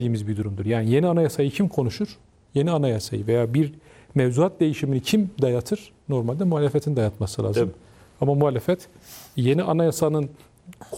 dediğimiz bir durumdur. Yani yeni anayasayı kim konuşur? Yeni anayasayı veya bir mevzuat değişimini kim dayatır? Normalde muhalefetin dayatması lazım. Tabii. Ama muhalefet yeni anayasanın